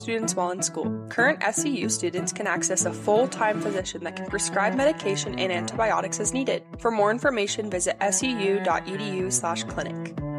students while in school. Current SCU students can access a full-time physician that can prescribe medication and antibiotics as needed. For more information, visit seu.edu/clinic.